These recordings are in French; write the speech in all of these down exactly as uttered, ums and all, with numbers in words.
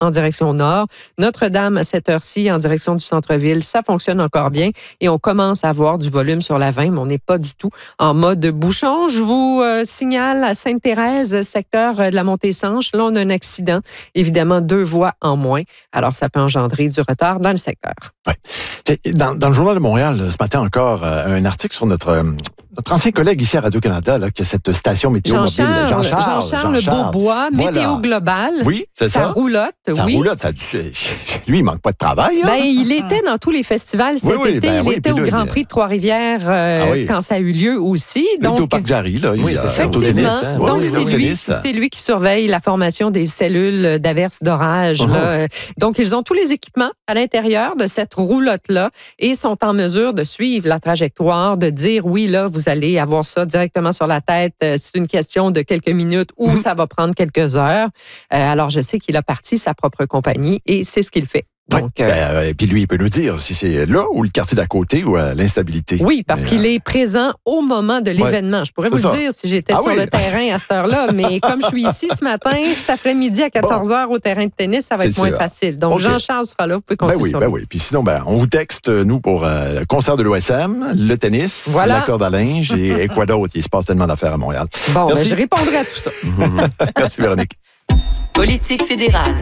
en direction nord. Notre-Dame, à cette heure-ci, en direction du centre-ville, ça fonctionne encore bien et on commence à avoir du volume sur la vingt, mais on n'est pas du tout en mode bouchon. Je vous euh, signale à Sainte-Thérèse, secteur de la Montée-Sanche, là, on a un accident. Évidemment, deux voies en moins. Alors, ça peut engendrer du retard dans le secteur. Ouais. Dans, dans le Journal de Montréal, ce matin encore, euh, un article sur notre, euh, notre ancien collègue ici à Radio-Canada, là, qui a cette station météo Jean-Charles, mobile. Jean-Charles, Jean-Charles, Jean-Charles Beaubois, voilà. Météo Global. Oui, c'est ça. Ça roulotte, ça oui. roulotte, ça a dû, lui, il manque pas de travail. Hein? Ben, il était dans tous les festivals cet oui, oui, été. ben, il oui, était au là, Grand il... Prix de Trois-Rivières euh, ah, oui. quand ça a eu lieu aussi. Donc, au Parc Jarry, là. Oui, c'est ça. Effectivement. Hein? Donc, oui, c'est, lui, c'est lui qui surveille la formation des cellules d'averse d'orage. Uh-huh. Là. Donc, ils ont tous les équipements à l'intérieur de cette roulotte-là et sont en mesure de suivre la trajectoire, de dire, oui, là, vous allez avoir ça directement sur la tête. C'est une question de quelques minutes ou mm-hmm. ça va prendre quelques heures. Euh, alors, je sais qu'il a parti sa propre compagnie et c'est ce qu'il fait. Donc, ouais, ben, euh, et puis lui, il peut nous dire si c'est là ou le quartier d'à côté ou euh, l'instabilité. Oui, parce mais, qu'il euh... est présent au moment de l'événement. Ouais, je pourrais vous le dire si j'étais ah, sur oui. le terrain à cette heure-là, mais comme je suis ici ce matin, cet après-midi à quatorze heures bon. au terrain de tennis, ça va c'est être sûr. moins facile. Donc, okay. Jean-Charles sera là, vous pouvez compter ben oui, sur ben lui. Oui, puis sinon, ben, on vous texte, nous, pour euh, le concert de l'O S M, le tennis, voilà. la corde à linge et quoi d'autre. Il se passe tellement d'affaires à Montréal. Bon, ben, je répondrai à tout ça. Merci, Véronique. Politique fédérale.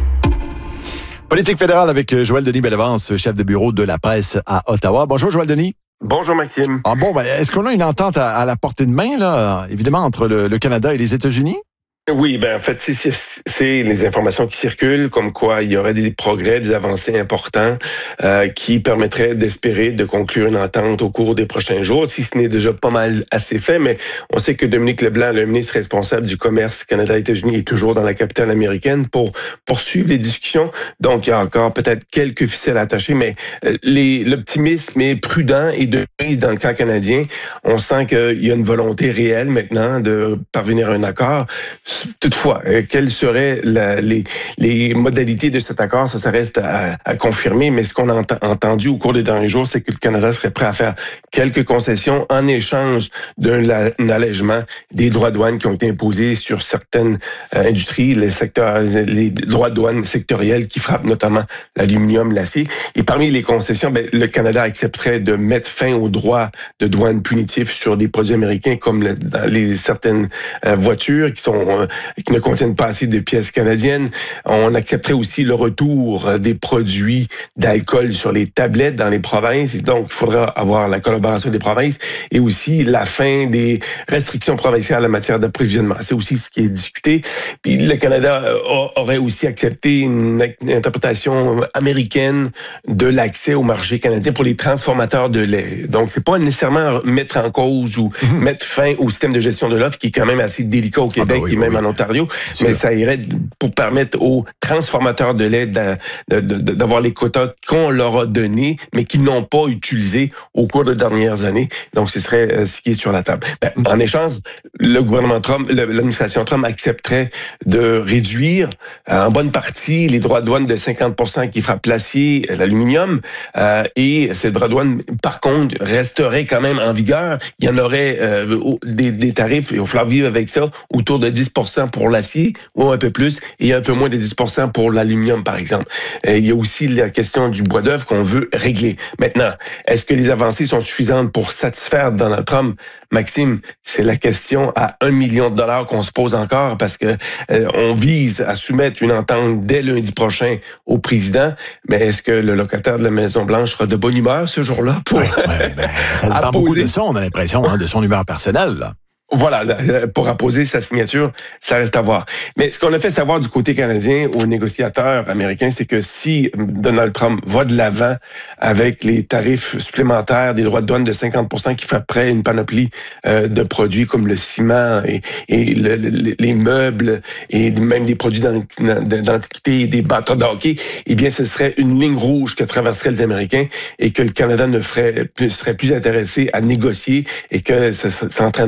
Politique fédérale avec Joël Denis Bellavance, chef de bureau de la presse à Ottawa. Bonjour, Joël Denis. Bonjour, Maxime. Ah bon, ben, est-ce qu'on a une entente à, à la portée de main, là, évidemment, entre le, le Canada et les États-Unis? Oui, ben en fait, c'est, c'est, c'est les informations qui circulent, comme quoi il y aurait des progrès, des avancées importants euh, qui permettraient d'espérer de conclure une entente au cours des prochains jours, si ce n'est déjà pas mal assez fait, mais on sait que Dominique Leblanc, le ministre responsable du commerce Canada-États-Unis, est toujours dans la capitale américaine pour poursuivre les discussions. Donc, il y a encore peut-être quelques ficelles attachées, mais les, l'optimisme est prudent et de mise dans le cas canadien. On sent qu'il y a une volonté réelle maintenant de parvenir à un accord. Toutefois, euh, quelles seraient la, les, les modalités de cet accord? Ça, ça reste à, à confirmer, mais ce qu'on a ent- entendu au cours des derniers jours, c'est que le Canada serait prêt à faire quelques concessions en échange d'un la, allègement des droits de douane qui ont été imposés sur certaines euh, industries, les secteurs, les droits de douane sectoriels qui frappent notamment l'aluminium, l'acier. Et parmi les concessions, ben, le Canada accepterait de mettre fin aux droits de douane punitifs sur des produits américains comme le, dans les certaines euh, voitures qui sont euh, qui ne contiennent pas assez de pièces canadiennes. On accepterait aussi le retour des produits d'alcool sur les tablettes dans les provinces. Donc, il faudra avoir la collaboration des provinces et aussi la fin des restrictions provinciales en matière d'approvisionnement. C'est aussi ce qui est discuté. Puis le Canada aurait aussi accepté une interprétation américaine de l'accès au marché canadien pour les transformateurs de lait. Donc, c'est pas nécessairement mettre en cause ou mmh. mettre fin au système de gestion de l'offre qui est quand même assez délicat au Québec ah ben oui, et même oui. en Ontario, c'est mais sûr. Ça irait pour permettre aux transformateurs de lait de, de, de, d'avoir les quotas qu'on leur a donnés, mais qu'ils n'ont pas utilisés au cours des dernières années. Donc, ce serait ce qui est sur la table. Ben, en échange, le gouvernement Trump, l'administration Trump accepterait de réduire euh, en bonne partie les droits de douane de cinquante pour cent qui frappent l'acier, l'aluminium, euh, et ces droits de douane, par contre, resteraient quand même en vigueur. Il y en aurait euh, des, des tarifs, il va falloir vivre avec ça, autour de dix pour cent pour l'acier, ou un peu plus, et un peu moins de dix pour cent pour l'aluminium, par exemple. Euh, il y a aussi la question du bois d'œuvre qu'on veut régler. Maintenant, est-ce que les avancées sont suffisantes pour satisfaire Donald Trump? Maxime, c'est la question à un million de dollars qu'on se pose encore, parce que euh, on vise à soumettre une entente dès lundi prochain au président, mais est-ce que le locataire de la Maison-Blanche sera de bonne humeur ce jour-là? Pour... Oui, oui, ben, ça dépend beaucoup de ça, on a l'impression, hein, de son humeur personnelle, là. Voilà, pour apposer sa signature, ça reste à voir. Mais ce qu'on a fait savoir du côté canadien aux négociateurs américains, c'est que si Donald Trump va de l'avant avec les tarifs supplémentaires des droits de douane de cinquante pour cent qui frapperaient une panoplie euh, de produits comme le ciment et, et le, le, les meubles et même des produits d'antiquité et des bâtons de hockey, eh bien, ce serait une ligne rouge que traverseraient les Américains et que le Canada ne ferait plus, serait plus intéressé à négocier et que ça, ça entraînerait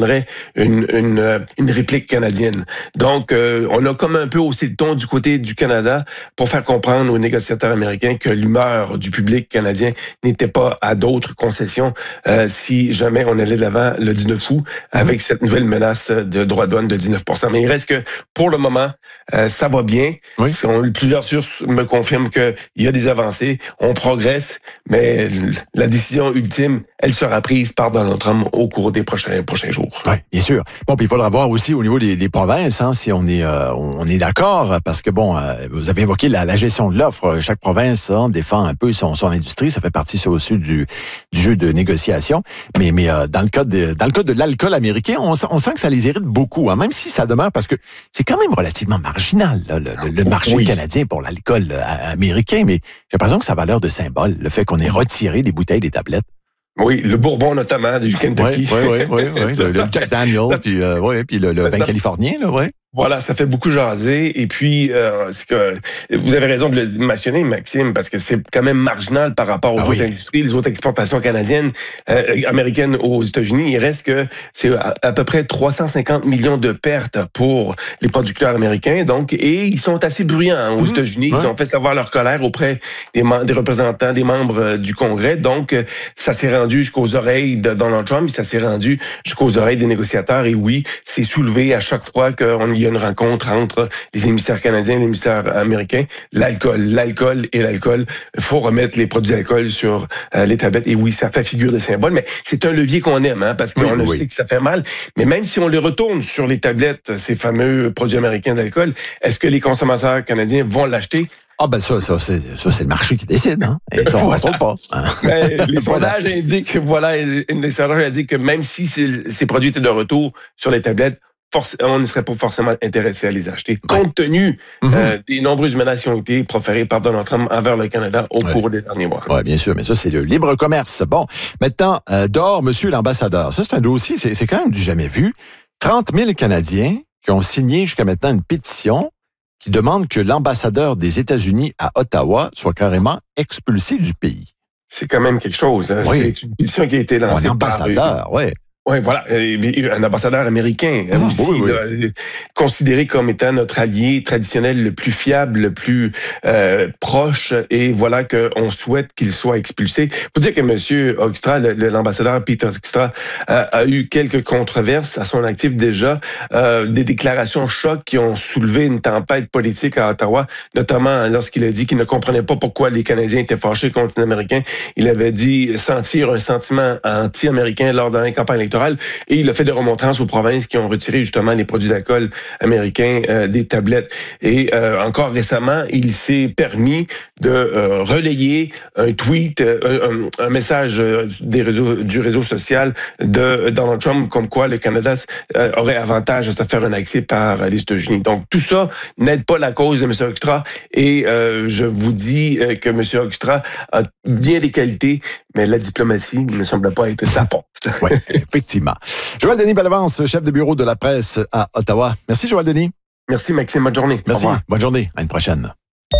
une, une, une réplique canadienne. Donc, euh, on a comme un peu haussé le ton du côté du Canada pour faire comprendre aux négociateurs américains que l'humeur du public canadien n'était pas à d'autres concessions euh, si jamais on allait de l'avant le dix-neuf août avec mmh. cette nouvelle menace de droits de douane de dix-neuf pour cent. Mais il reste que, pour le moment, euh, ça va bien. Oui. On, plusieurs sources me confirment qu'il y a des avancées, on progresse, mais la décision ultime, elle sera prise par Donald Trump au cours des prochains, prochains jours. Oui, bien sûr. Bon, puis il faudra voir aussi au niveau des, des provinces, hein, si on est, euh, on est d'accord, parce que bon, euh, vous avez évoqué la, la gestion de l'offre. Chaque province hein, défend un peu son, son industrie, ça fait partie ça aussi du, du jeu de négociation. Mais, mais euh, dans le cas de, dans le cas de l'alcool américain, on, on sent que ça les irrite beaucoup, hein, même si ça demeure, parce que c'est quand même relativement marginal, là, le, le marché oui. canadien pour l'alcool euh, américain, mais j'ai l'impression que ça a valeur de symbole, le fait qu'on ait retiré des bouteilles des tablettes. Oui, le Bourbon notamment du Kentucky. Oui, oui, oui, oui, oui. le, le Jack Daniels, puis, euh, ouais, puis le, le vin californien, là, ouais. Voilà, ça fait beaucoup jaser. Et puis, euh, c'est que vous avez raison de le mentionner, Maxime, parce que c'est quand même marginal par rapport aux ah autres oui. industries, les autres exportations canadiennes, euh, américaines aux États-Unis. Il reste que c'est à, à peu près trois cent cinquante millions de pertes pour les producteurs américains. Donc, et ils sont assez bruyants hein, aux mmh. États-Unis. Ouais. Ils ont fait savoir leur colère auprès des, des représentants, des membres du Congrès. Donc, ça s'est rendu jusqu'aux oreilles de Donald Trump, ça s'est rendu jusqu'aux oreilles des négociateurs. Et oui, c'est soulevé à chaque fois qu'on y il y a une rencontre entre les émissaires canadiens et les émissaires américains. L'alcool, l'alcool et l'alcool. Il faut remettre les produits d'alcool sur euh, les tablettes. Et oui, ça fait figure de symbole, mais c'est un levier qu'on aime, hein, parce qu'on oui, oui. sait que ça fait mal. Mais même si on les retourne sur les tablettes, ces fameux produits américains d'alcool, est-ce que les consommateurs canadiens vont l'acheter? Ah ben ça, ça c'est, ça, c'est le marché qui décide, hein? Et ça, on ne retourne pas. Hein? Ben, les sondages indiquent, voilà, les sondages indiquent que même si ces, ces produits étaient de retour sur les tablettes, Forc- on ne serait pas forcément intéressé à les acheter, compte tenu mm-hmm. euh, des nombreuses menaces qui ont été proférées par Donald Trump envers le Canada au ouais. cours des derniers mois. Oui, bien sûr, mais ça, c'est le libre commerce. Bon, maintenant, euh, dehors, monsieur l'ambassadeur. Ça, c'est un dossier, c'est, c'est quand même du jamais vu. trente mille Canadiens qui ont signé jusqu'à maintenant une pétition qui demande que l'ambassadeur des États-Unis à Ottawa soit carrément expulsé du pays. C'est quand même quelque chose. Hein? Oui. C'est une pétition qui a été lancée un ambassadeur, par... oui. Oui, voilà, un ambassadeur américain ah, aussi, oui, oui. Là, considéré comme étant notre allié traditionnel le plus fiable, le plus euh, proche, et voilà qu'on souhaite qu'il soit expulsé. Faut dire que M. Hoekstra, le, l'ambassadeur Peter Hoekstra, a, a eu quelques controverses à son actif déjà, euh, des déclarations chocs qui ont soulevé une tempête politique à Ottawa, notamment lorsqu'il a dit qu'il ne comprenait pas pourquoi les Canadiens étaient fâchés contre les Américains. Il avait dit sentir un sentiment anti-américain lors de la campagne électorale. Et il a fait des remontrances aux provinces qui ont retiré justement les produits d'alcool américains euh, des tablettes. Et euh, encore récemment, il s'est permis de euh, relayer un tweet, euh, un, un message des réseaux, du réseau social de Donald Trump, comme quoi le Canada euh, aurait avantage à se faire un accès par les États-Unis. Donc tout ça n'aide pas la cause de M. Hoekstra. Et euh, je vous dis euh, que M. Hoekstra a bien des qualités, mais la diplomatie ne semble pas être sa force. Oui, effectivement. Joël Denis Bellavance, chef de bureau de la presse à Ottawa. Merci, Joël Denis. Merci, Maxime. Bonne journée. Merci. Bonne journée. À une prochaine.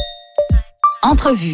Entrevue.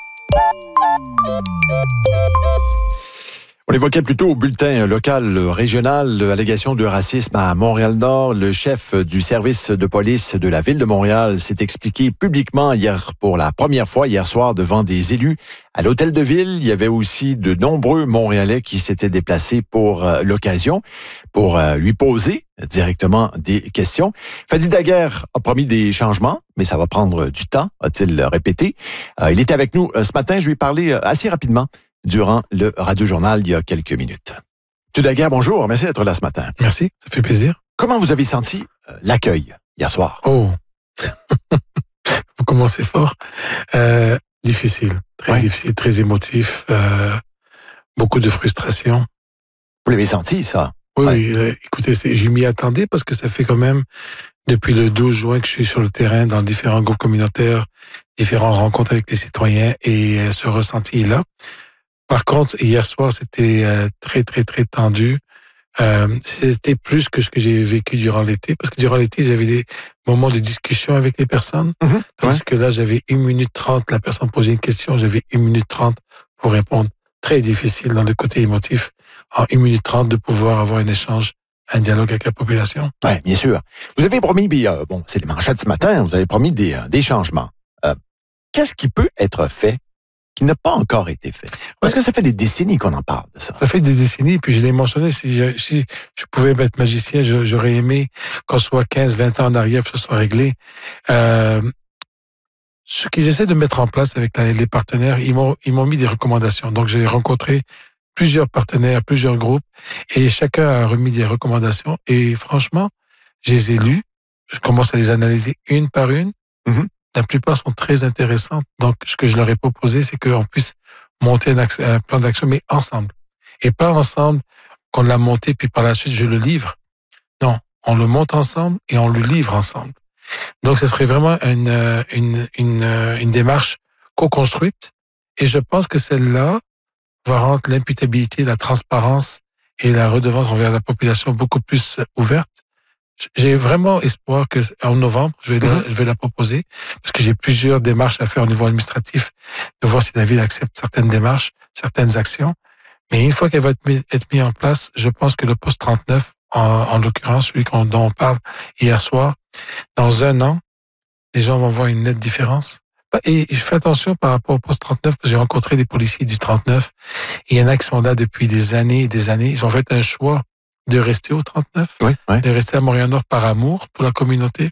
On évoquait plutôt au bulletin local, régional, l'allégation de racisme à Montréal-Nord. Le chef du service de police de la ville de Montréal s'est expliqué publiquement hier pour la première fois, hier soir, devant des élus à l'hôtel de ville. Il y avait aussi de nombreux Montréalais qui s'étaient déplacés pour euh, l'occasion, pour euh, lui poser directement des questions. Fadi Daguerre a promis des changements, mais ça va prendre du temps, a-t-il répété. Euh, il était avec nous euh, ce matin. Je lui ai parlé euh, assez rapidement durant le Radio-Journal il y a quelques minutes. M. Daguerre, bonjour. Merci d'être là ce matin. Merci, ça fait plaisir. Comment vous avez senti euh, l'accueil hier soir? Oh, vous commencez fort. Euh, difficile, très ouais. difficile, très émotif. Euh, beaucoup de frustration. Vous l'avez senti, ça? Oui, ouais. oui euh, écoutez, c'est, je m'y attendais parce que ça fait quand même depuis le douze juin que je suis sur le terrain dans différents groupes communautaires, différentes rencontres avec les citoyens et euh, ce ressenti est là. Par contre, hier soir, c'était euh, très, très, très tendu. Euh, c'était plus que ce que j'ai vécu durant l'été, parce que durant l'été, j'avais des moments de discussion avec les personnes, mmh, tandis ouais. que là, j'avais une minute trente, la personne posait une question, j'avais une minute trente pour répondre. Très difficile dans le côté émotif, en une minute trente, de pouvoir avoir un échange un dialogue avec la population. Oui, bien sûr. Vous avez promis, puis, euh, bon, c'est les manchettes ce matin, vous avez promis des, euh, des changements. Euh, qu'est-ce qui peut être fait qui n'a pas encore été fait? Parce ouais. que ça fait des décennies qu'on en parle de ça. Ça fait des décennies, puis je l'ai mentionné, si je, si je pouvais être magicien, j'aurais aimé qu'on soit quinze, vingt ans en arrière, que ce soit réglé. Euh, ce que j'essaie de mettre en place avec la, les partenaires, ils m'ont, ils m'ont mis des recommandations. Donc, j'ai rencontré plusieurs partenaires, plusieurs groupes, et chacun a remis des recommandations. Et franchement, je les ai lues, je commence à les analyser une par une. Mm-hmm. La plupart sont très intéressantes. Donc, ce que je leur ai proposé, c'est qu'on puisse monter un, axe, un plan d'action, mais ensemble. Et pas ensemble qu'on l'a monté, puis par la suite, je le livre. Non, on le monte ensemble et on le livre ensemble. Donc, ce serait vraiment une, une, une, une démarche co-construite. Et je pense que celle-là va rendre l'imputabilité, la transparence et la redevance envers la population beaucoup plus ouverte. J'ai vraiment espoir que en novembre, je vais, la, mmh. je vais la proposer parce que j'ai plusieurs démarches à faire au niveau administratif, de voir si la ville accepte certaines démarches, certaines actions. Mais une fois qu'elle va être mise, être mise en place, je pense que le poste trente-neuf, en, en l'occurrence, celui dont on parle hier soir, dans un an, les gens vont voir une nette différence. Et je fais attention par rapport au poste trente-neuf, parce que j'ai rencontré des policiers du trente-neuf, et il y en a qui sont là depuis des années et des années. Ils ont fait un choix de rester au trente-neuf, oui, oui. de rester à Montréal-Nord par amour pour la communauté.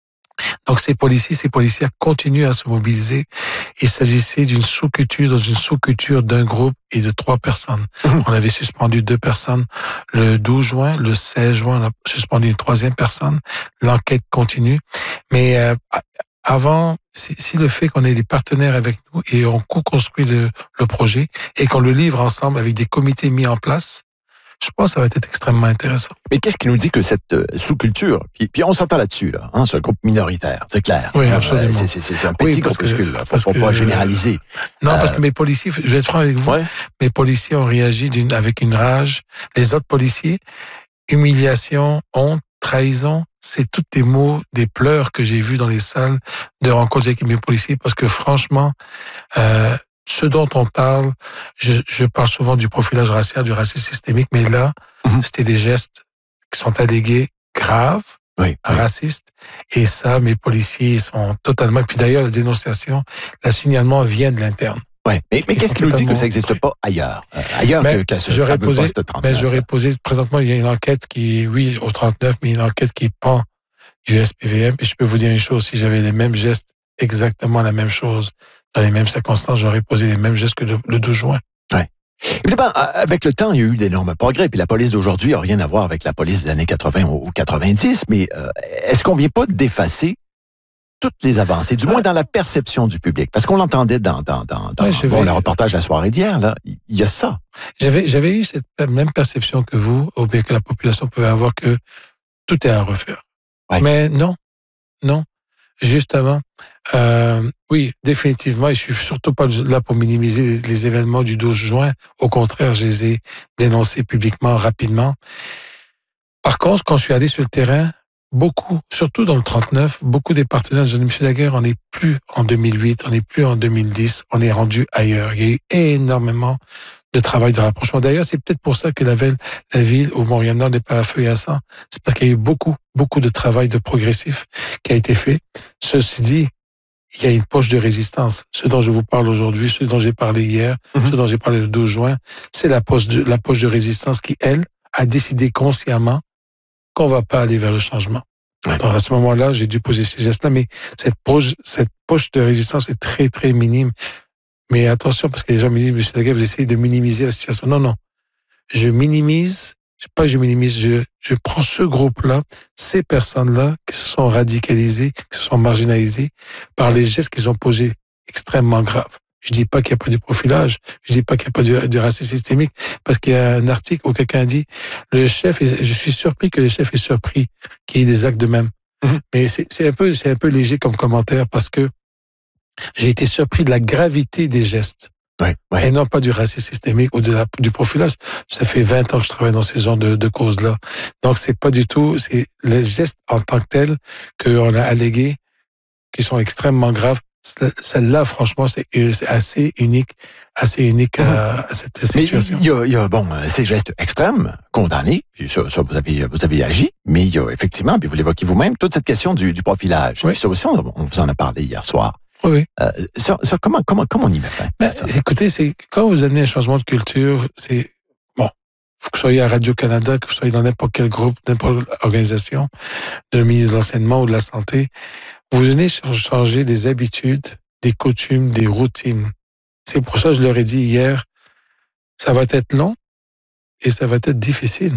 Donc ces policiers, ces policiers continuent à se mobiliser. Il s'agissait d'une sous-culture, dans une sous-culture d'un groupe et de trois personnes. Mmh. On avait suspendu deux personnes le douze juin, le seize juin, on a suspendu une troisième personne. L'enquête continue. Mais euh, avant, si, si le fait qu'on ait des partenaires avec nous et on co-construit le, le projet et qu'on le livre ensemble avec des comités mis en place, je pense que ça va être extrêmement intéressant. Mais qu'est-ce qui nous dit que cette euh, sous-culture, puis, puis on s'entend là-dessus, là, hein, c'est un groupe minoritaire, c'est clair. Oui, absolument. Euh, c'est, c'est, c'est un petit oui, groupuscule, il ne faut que, pas généraliser. Non, euh, parce que mes policiers, je vais être franc avec vous, ouais. mes policiers ont réagi d'une, avec une rage. Les autres policiers, humiliation, honte, trahison, c'est tous des mots, des pleurs que j'ai vus dans les salles de rencontres avec mes policiers, parce que franchement, euh, ce dont on parle, je, je parle souvent du profilage racial, du racisme systémique, mais là, mmh. c'était des gestes qui sont allégués graves, oui, racistes, oui. Et ça, mes policiers sont totalement... Puis d'ailleurs, la dénonciation, le signalement vient de l'interne. Oui, mais, mais qu'est-ce qui nous dit que ça n'existe pas ailleurs? Euh, ailleurs mais que, qu'à ce fameux posé, poste trente-neuf. Mais j'aurais posé, présentement, il y a une enquête qui, oui, au trente-neuf, mais une enquête qui pend du S P V M, et je peux vous dire une chose, si j'avais les mêmes gestes, exactement la même chose, dans les mêmes circonstances, j'aurais posé les mêmes gestes que le, le douze juin. Oui. Évidemment, avec le temps, il y a eu d'énormes progrès, puis la police d'aujourd'hui n'a rien à voir avec la police des années quatre-vingts ou quatre-vingt-dix, mais euh, est-ce qu'on ne vient pas d'effacer toutes les avancées, du moins dans la perception du public? Parce qu'on l'entendait dans, dans, dans, dans ouais, bon, le reportage de la soirée d'hier, là, il y a ça. J'avais, j'avais eu cette même perception que vous, ou bien que la population pouvait avoir, que tout est à refaire. Ouais. Mais non, non. Justement, euh, oui, définitivement, et je suis surtout pas là pour minimiser les, les événements du douze juin. Au contraire, je les ai dénoncés publiquement, rapidement. Par contre, quand je suis allé sur le terrain, beaucoup, surtout dans le trente-neuf, beaucoup des partenaires, je dis, Monsieur Daguerre, on n'est plus en deux mille huit, on n'est plus en deux mille dix, on est rendu ailleurs. Il y a eu énormément de travail de rapprochement. D'ailleurs, c'est peut-être pour ça que la ville, la ville au Montréal-Nord n'est pas à feu et à sang. C'est parce qu'il y a eu beaucoup, beaucoup de travail de progressif qui a été fait. Ceci dit, il y a une poche de résistance. Ce dont je vous parle aujourd'hui, ce dont j'ai parlé hier, mm-hmm. ce dont j'ai parlé le douze juin, c'est la poche de, la poche de résistance qui, elle, a décidé consciemment qu'on va pas aller vers le changement. Ouais. Alors, à ce moment-là, j'ai dû poser ces gestes-là, mais cette poche, cette poche de résistance est très, très minime. Mais attention, parce que les gens me disent, Monsieur Daguerre, vous essayez de minimiser la situation. Non, non. Je minimise, je sais pas que je minimise, je, je prends ce groupe-là, ces personnes-là qui se sont radicalisées, qui se sont marginalisées par les gestes qu'ils ont posés extrêmement graves. Je dis pas qu'il n'y a pas de profilage, je dis pas qu'il n'y a pas de, de racisme systémique, parce qu'il y a un article où quelqu'un dit, le chef, est, je suis surpris que le chef est surpris qu'il y ait des actes de même. Mm-hmm. Mais c'est, c'est un peu, c'est un peu léger comme commentaire parce que j'ai été surpris de la gravité des gestes. Ouais, ouais. Et non pas du racisme systémique ou de la, du profilage. Ça fait vingt ans que je travaille dans ces genres de, de causes-là. Donc c'est pas du tout, c'est les gestes en tant que tels qu'on a allégués, qui sont extrêmement graves. celle-là, franchement, c'est, c'est assez unique, assez unique à, à cette situation. Mais il y a, il y a bon, ces gestes extrêmes, condamnés, puis ça, ça vous avez, vous avez agi, mais il y a effectivement, puis vous l'évoquez vous-même, toute cette question du, du profilage. Oui. Ça aussi, on, on vous en a parlé hier soir. Oui. Euh, ça, ça, comment, comment, comment on y met fin? Ben, écoutez, c'est, quand vous amenez un changement de culture, c'est, bon, que vous soyez à Radio-Canada, que vous soyez dans n'importe quel groupe, n'importe quelle organisation, de ministre de l'Enseignement ou de la Santé, vous venez changer des habitudes, des coutumes, des routines. C'est pour ça que je leur ai dit hier, ça va être long et ça va être difficile.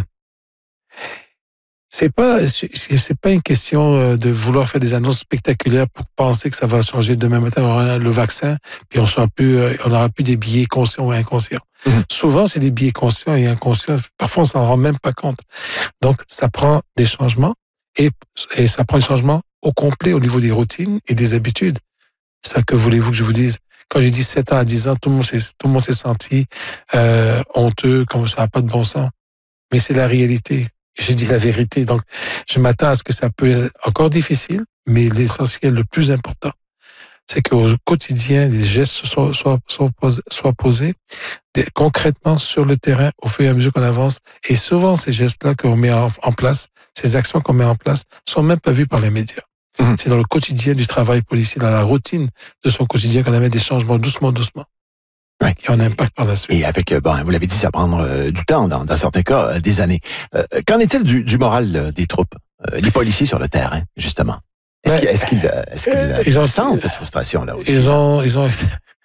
C'est pas, c'est pas une question de vouloir faire des annonces spectaculaires pour penser que ça va changer demain matin, on aura le vaccin, puis on sera plus, on aura plus des billets conscients ou inconscients. Mmh. Souvent, c'est des billets conscients et inconscients. Parfois, on s'en rend même pas compte. Donc, ça prend des changements et, et ça prend des changements au complet au niveau des routines et des habitudes. Ça, que voulez-vous que je vous dise? Quand j'ai dit sept ans à dix ans, tout le monde s'est, tout le monde s'est senti euh, honteux, comme ça n'a pas de bon sens. Mais c'est la réalité. J'ai dit la vérité. Donc, je m'attends à ce que ça peut être encore difficile, mais l'essentiel, le plus important, c'est qu'au quotidien, des gestes soient, soient, soient, posés, soient posés des, concrètement sur le terrain au fur et à mesure qu'on avance. Et souvent, ces gestes-là qu'on met en, en place, ces actions qu'on met en place, sont même pas vues par les médias. Mmh. C'est dans le quotidien du travail policier, dans la routine de son quotidien qu'on amène des changements doucement, doucement. Oui. Qui ont un impact par la suite. Et avec, bon, vous l'avez dit, ça va prendre euh, du temps, dans, dans certains cas, euh, des années. Euh, qu'en est-il du, du moral euh, des troupes, euh, les policiers sur le terrain, justement? Est-ce ben, qu'ils, est-ce qu'ils, est-ce qu'ils euh, ils ont, sentent cette frustration-là aussi? Ils ont, ils ont.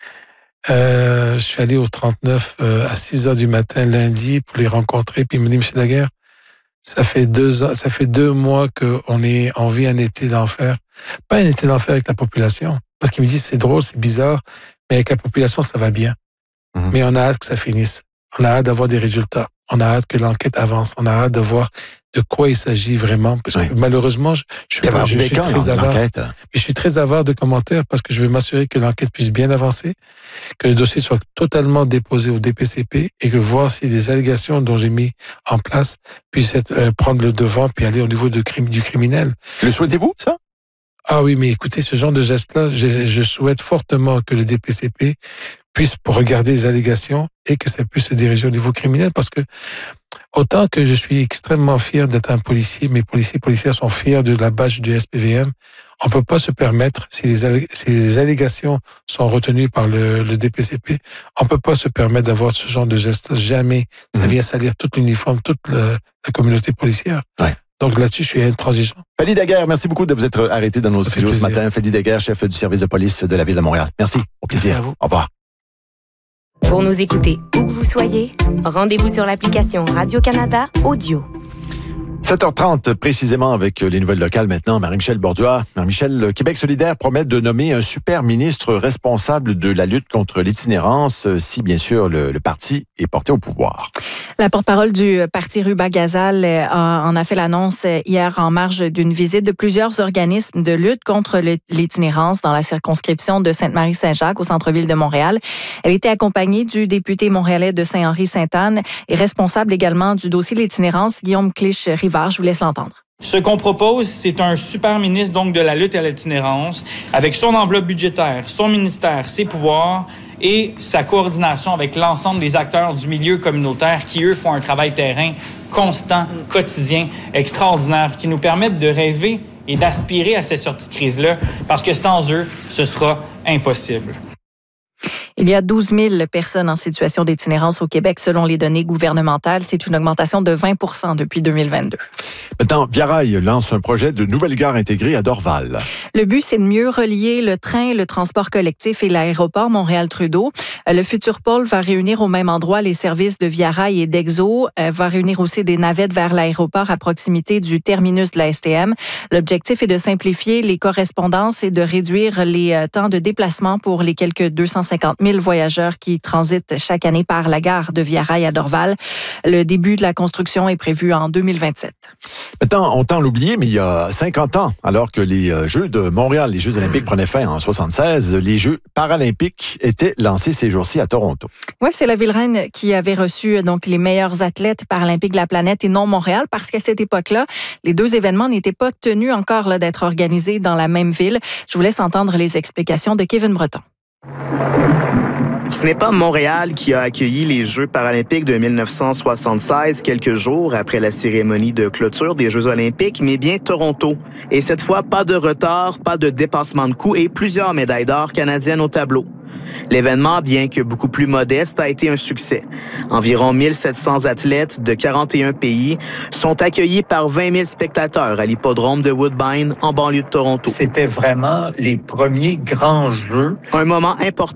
Euh, je suis allé au trente-neuf euh, à six heures du matin lundi pour les rencontrer, puis ils me disent, Monsieur Daguerre, ça fait deux ans, ça fait deux mois qu'on est en vie un été d'enfer. Pas un été d'enfer avec la population, parce qu'ils me disent c'est drôle, c'est bizarre, mais avec la population ça va bien. Mmh. Mais on a hâte que ça finisse. On a hâte d'avoir des résultats. On a hâte que l'enquête avance. On a hâte de voir de quoi il s'agit vraiment. Parce que oui. malheureusement, je, je, je, je, je suis très avare. Je suis très avare de commentaires parce que je veux m'assurer que l'enquête puisse bien avancer, que le dossier soit totalement déposé au D P C P et que voir si des allégations dont j'ai mis en place puissent être, euh, prendre le devant puis aller au niveau de crime, du criminel. Le souhaitez-vous, ça? Ah oui, mais écoutez, ce genre de geste-là, je, je souhaite fortement que le D P C P puisse regarder les allégations et que ça puisse se diriger au niveau criminel parce que autant que je suis extrêmement fier d'être un policier, mes policiers et policières sont fiers de la badge du S P V M, on peut pas se permettre, si les, allég- si les allégations sont retenues par le, le D P C P, on peut pas se permettre d'avoir ce genre de geste. Jamais. Ça vient salir toute l'uniforme, toute la, la communauté policière. Ouais. Donc là-dessus, je suis intransigeant. Fadi Daguerre, merci beaucoup de vous être arrêté dans nos studios ce matin. Fadi Daguerre, chef du service de police de la Ville de Montréal. Merci. Au plaisir. Merci à vous. Au revoir. Pour nous écouter où que vous soyez, rendez-vous sur l'application Radio-Canada Audio. sept heures trente précisément avec les nouvelles locales maintenant. Marie-Michel Borduas. Marie-Michel, Québec solidaire promet de nommer un super ministre responsable de la lutte contre l'itinérance si, bien sûr, le, le parti est porté au pouvoir. La porte-parole du parti Ruba Gazal en a fait l'annonce hier en marge d'une visite de plusieurs organismes de lutte contre l'itinérance dans la circonscription de Sainte-Marie-Saint-Jacques au centre-ville de Montréal. Elle était accompagnée du député montréalais de Saint-Henri-Sainte-Anne et responsable également du dossier de l'itinérance, Guillaume Clich-Rivard. Je vous laisse l'entendre. Ce qu'on propose, c'est un super ministre donc de la lutte à l'itinérance, avec son enveloppe budgétaire, son ministère, ses pouvoirs et sa coordination avec l'ensemble des acteurs du milieu communautaire qui, eux, font un travail terrain constant, quotidien, extraordinaire, qui nous permettent de rêver et d'aspirer à ces sorties de crise-là, parce que sans eux, ce sera impossible. Il y a douze mille personnes en situation d'itinérance au Québec, selon les données gouvernementales. C'est une augmentation de vingt pour cent depuis deux mille vingt-deux. Maintenant, Via Rail lance un projet de nouvelle gare intégrée à Dorval. Le but, c'est de mieux relier le train, le transport collectif et l'aéroport Montréal-Trudeau. Le futur pôle va réunir au même endroit les services de Via Rail et d'Exo, va réunir aussi des navettes vers l'aéroport à proximité du terminus de la S T M. L'objectif est de simplifier les correspondances et de réduire les temps de déplacement pour les quelques deux cent cinquante mille voyageurs qui transitent chaque année par la gare de Via Rail à Dorval. Le début de la construction est prévu en deux mille vingt-sept. Maintenant, on tend à l'oublier, mais il y a cinquante ans, alors que les Jeux de Montréal, les Jeux olympiques prenaient fin en soixante-seize, les Jeux paralympiques étaient lancés ces jours-ci à Toronto. Oui, c'est la ville-reine qui avait reçu donc les meilleurs athlètes paralympiques de la planète et non Montréal, parce qu'à cette époque-là, les deux événements n'étaient pas tenus encore là, d'être organisés dans la même ville. Je vous laisse entendre les explications de Kevin Breton. Ce n'est pas Montréal qui a accueilli les Jeux paralympiques de mille neuf cent soixante-seize, quelques jours après la cérémonie de clôture des Jeux olympiques, mais bien Toronto. Et cette fois, pas de retard, pas de dépassement de coût et plusieurs médailles d'or canadiennes au tableau. L'événement, bien que beaucoup plus modeste, a été un succès. Environ mille sept cents athlètes de quarante et un pays sont accueillis par vingt mille spectateurs à l'hippodrome de Woodbine, en banlieue de Toronto. C'était vraiment les premiers grands jeux. Un moment important